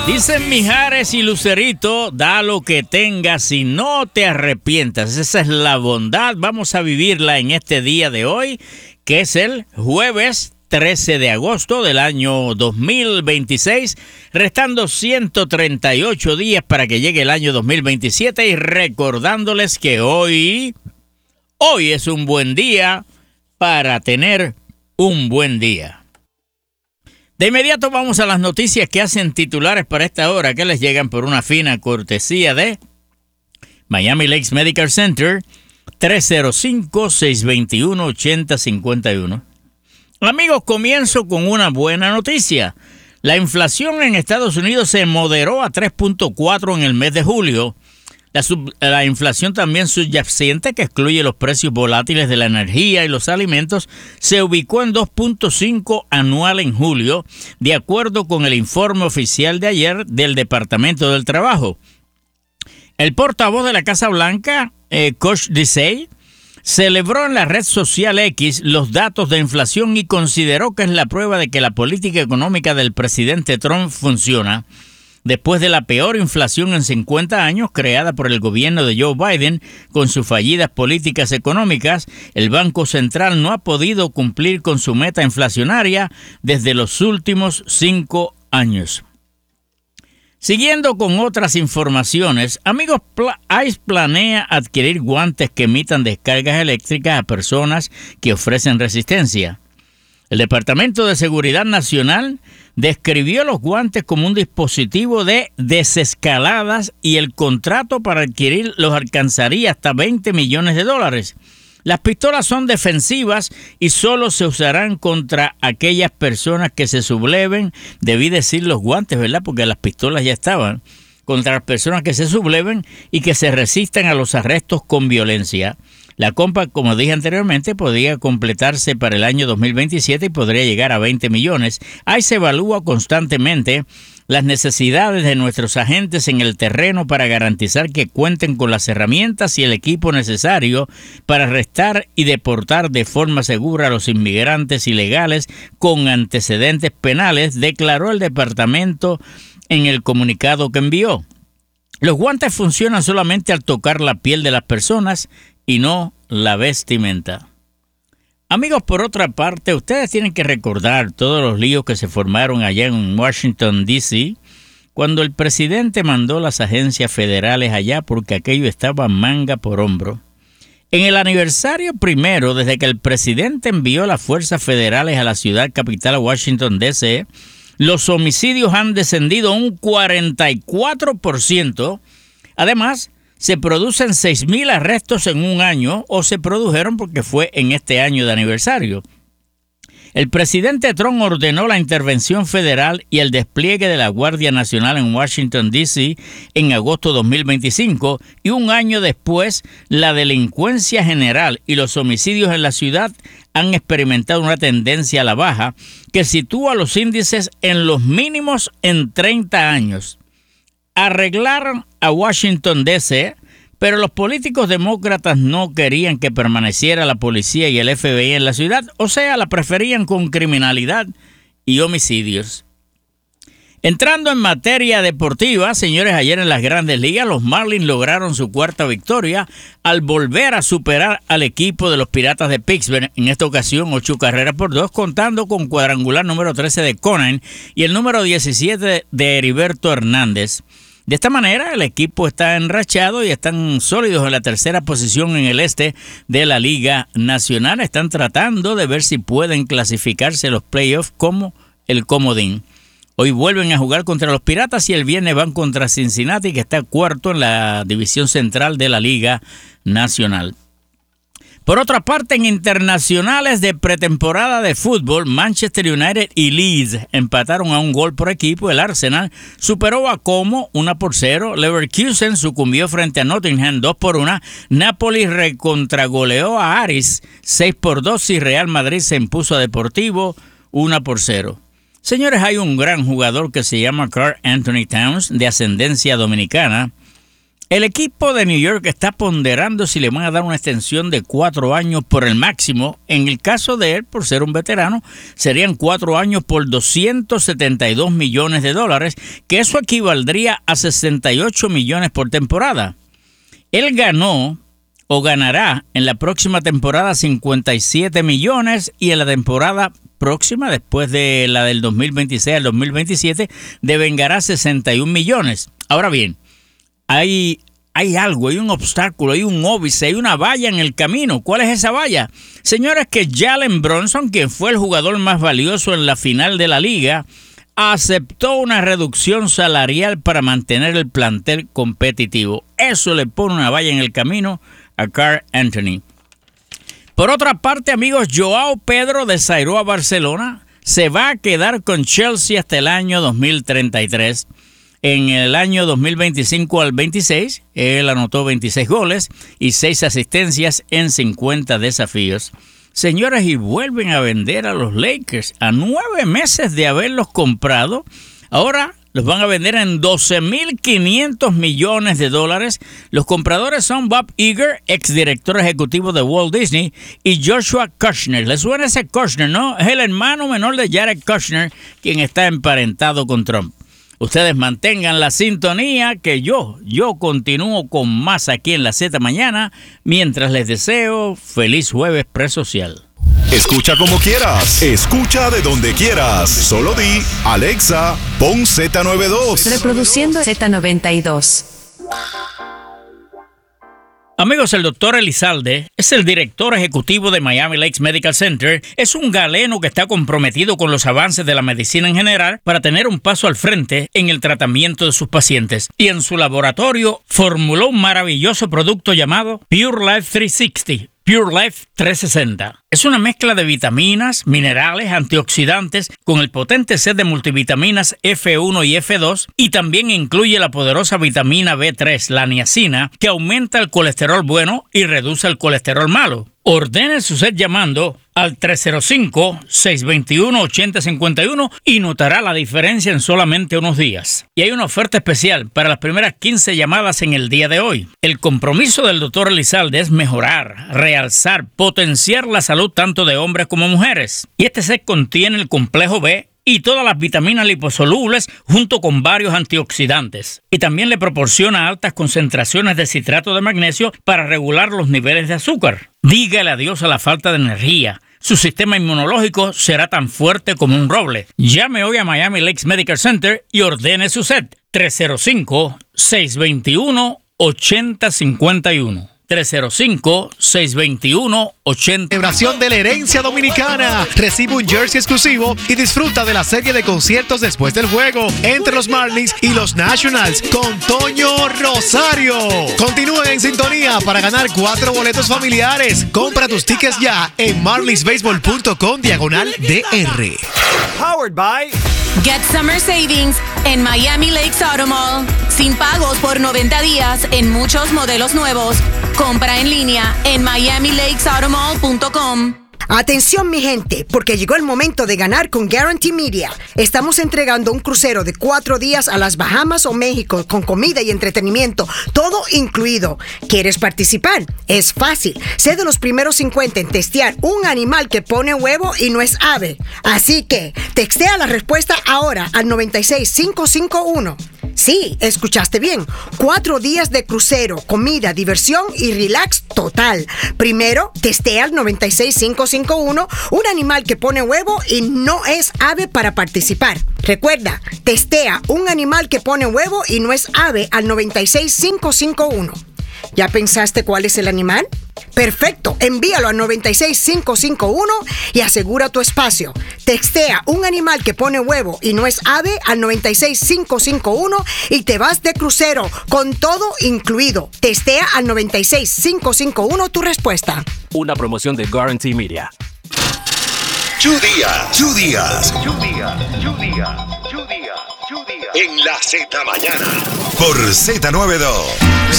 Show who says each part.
Speaker 1: Dicen Mijares y Lucerito, da lo que tengas y no te arrepientas. Esa es la bondad. Vamos a vivirla en este día de hoy, que es el jueves 13 de agosto del año 2026, restando 138 días para que llegue el año 2027 y recordándoles que hoy es un buen día para tener un buen día. De inmediato vamos a las noticias que hacen titulares para esta hora, que les llegan por una fina cortesía de Miami Lakes Medical Center, 305-621-8051. Amigos, comienzo con una buena noticia. La inflación en Estados Unidos se moderó a 3.4 en el mes de julio. La inflación también subyacente, que excluye los precios volátiles de la energía y los alimentos, se ubicó en 2.5 anual en julio, de acuerdo con el informe oficial de ayer del Departamento del Trabajo. El portavoz de la Casa Blanca, Kosh Desai, celebró en la red social X los datos de inflación y consideró que es la prueba de que la política económica del presidente Trump funciona. Después de la peor inflación en 50 años creada por el gobierno de Joe Biden con sus fallidas políticas económicas, el Banco Central no ha podido cumplir con su meta inflacionaria desde los últimos 5 años. Siguiendo con otras informaciones, amigos, ICE planea adquirir guantes que emitan descargas eléctricas a personas que ofrecen resistencia. El Departamento de Seguridad Nacional describió los guantes como un dispositivo de desescaladas y el contrato para adquirirlos alcanzaría hasta $20 millones. Las pistolas son defensivas y solo se usarán contra aquellas personas que se subleven, debí decir los guantes, ¿verdad? Porque las pistolas ya estaban, contra las personas que se subleven y que se resistan a los arrestos con violencia. La compra, como dije anteriormente, podría completarse para el año 2027 y podría llegar a 20 millones. Ahí se evalúa constantemente las necesidades de nuestros agentes en el terreno para garantizar que cuenten con las herramientas y el equipo necesario para arrestar y deportar de forma segura a los inmigrantes ilegales con antecedentes penales, declaró el departamento en el comunicado que envió. Los guantes funcionan solamente al tocar la piel de las personas y no la vestimenta. Amigos, por otra parte, ustedes tienen que recordar todos los líos que se formaron allá en Washington, D.C., cuando el presidente mandó las agencias federales allá porque aquello estaba manga por hombro. En el aniversario primero, desde que el presidente envió las fuerzas federales a la ciudad capital, Washington, D.C., los homicidios han descendido un 44%. Además, se producen 6,000 arrestos en un año, o se produjeron porque fue en este año de aniversario. El presidente Trump ordenó la intervención federal y el despliegue de la Guardia Nacional en Washington, D.C. en agosto de 2025, y un año después, la delincuencia general y los homicidios en la ciudad han experimentado una tendencia a la baja que sitúa los índices en los mínimos en 30 años. Arreglaron a Washington, D.C., pero los políticos demócratas no querían que permaneciera la policía y el FBI en la ciudad, o sea, la preferían con criminalidad y homicidios. Entrando en materia deportiva, señores, ayer en las Grandes Ligas, los Marlins lograron su cuarta victoria al volver a superar al equipo de los Piratas de Pittsburgh, en esta ocasión 8-2, contando con cuadrangular número 13 de Conan y el número 17 de Heriberto Hernández. De esta manera, el equipo está enrachado y están sólidos en la tercera posición en el este de la Liga Nacional. Están tratando de ver si pueden clasificarse a los playoffs como el comodín. Hoy vuelven a jugar contra los Piratas y el viernes van contra Cincinnati, que está cuarto en la división central de la Liga Nacional. Por otra parte, en internacionales de pretemporada de fútbol, Manchester United y Leeds empataron a un gol por equipo. El Arsenal superó a Como 1-0. Leverkusen sucumbió frente a Nottingham 2-1. Napoli recontragoleó a Aris 6-2 y Real Madrid se impuso a Deportivo 1-0. Señores, hay un gran jugador que se llama Karl Anthony Towns, de ascendencia dominicana. El equipo de New York está ponderando si le van a dar una extensión de 4 años por el máximo. En el caso de él, por ser un veterano, serían 4 años por $272 millones, que eso equivaldría a 68 millones por temporada. Él ganó o ganará en la próxima temporada 57 millones y en la temporada próxima, después de la del 2026 al 2027, devengará 61 millones. Ahora bien, hay algo, hay un obstáculo, hay un óbice, hay una valla en el camino. ¿Cuál es esa valla? Señores, que Jalen Brunson, quien fue el jugador más valioso en la final de la liga, aceptó una reducción salarial para mantener el plantel competitivo. Eso le pone una valla en el camino a Karl Anthony. Por otra parte, amigos, Joao Pedro desarró a Barcelona. Se va a quedar con Chelsea hasta el año 2033. En el año 2025 al 26, él anotó 26 goles y 6 asistencias en 50 desafíos. Señoras, y vuelven a vender a los Lakers a 9 meses de haberlos comprado. Ahora los van a vender en $12.500 millones. Los compradores son Bob Iger, exdirector ejecutivo de Walt Disney, y Joshua Kushner. ¿Les suena ese Kushner, no? Es el hermano menor de Jared Kushner, quien está emparentado con Trump. Ustedes mantengan la sintonía, que yo continúo con más aquí en la Z Mañana, mientras les deseo feliz jueves presocial.
Speaker 2: Escucha como quieras, escucha de donde quieras. Solo di, Alexa, pon Z92.
Speaker 3: Reproduciendo Z92.
Speaker 1: Amigos, el doctor Elizalde es el director ejecutivo de Miami Lakes Medical Center. Es un galeno que está comprometido con los avances de la medicina en general para tener un paso al frente en el tratamiento de sus pacientes. Y en su laboratorio formuló un maravilloso producto llamado Pure Life 360. Pure Life 360. Es una mezcla de vitaminas, minerales, antioxidantes con el potente set de multivitaminas F1 y F2 y también incluye la poderosa vitamina B3, la niacina, que aumenta el colesterol bueno y reduce el colesterol malo. Ordene su set llamando al 305-621-8051 y notará la diferencia en solamente unos días. Y hay una oferta especial para las primeras 15 llamadas en el día de hoy. El compromiso del Dr. Elizalde es mejorar, realzar, potenciar la salud tanto de hombres como mujeres. Y este set contiene el complejo B y todas las vitaminas liposolubles junto con varios antioxidantes. Y también le proporciona altas concentraciones de citrato de magnesio para regular los niveles de azúcar. Dígale adiós a la falta de energía. Su sistema inmunológico será tan fuerte como un roble. Llame hoy a Miami Lakes Medical Center y ordene su set. 305-621-8051. 305-621-80.
Speaker 4: Celebración de la herencia dominicana. Recibe un jersey exclusivo y disfruta de la serie de conciertos después del juego entre los Marlins y los Nationals con Toño Rosario. Continúen en sintonía para ganar 4 boletos familiares. Compra tus tickets ya en marlinsbaseball.com/DR.
Speaker 5: Powered by
Speaker 3: Get Summer Savings en Miami Lakes Auto Mall. Sin pagos por 90 días en muchos modelos nuevos. Compra en línea en miamilakesautomall.com.
Speaker 6: Atención mi gente, porque llegó el momento de ganar con Guarantee Media. Estamos entregando un crucero de 4 días a las Bahamas o México con comida y entretenimiento, todo incluido. ¿Quieres participar? Es fácil. Sé de los primeros 50 en testear un animal que pone huevo y no es ave. Así que textea la respuesta ahora al 96551. Sí, escuchaste bien. 4 días de crucero, comida, diversión y relax total. Primero, testea al 96551 un animal que pone huevo y no es ave para participar. Recuerda, testea un animal que pone huevo y no es ave al 96551. ¿Ya pensaste cuál es el animal? Perfecto, envíalo a 96551 y asegura tu espacio. Textea un animal que pone huevo y no es ave al 96551 y te vas de crucero con todo incluido. Testea al 96551 tu respuesta.
Speaker 5: una promoción de Guarantee Media.
Speaker 2: Two días. En la Z Mañana. Por Z92.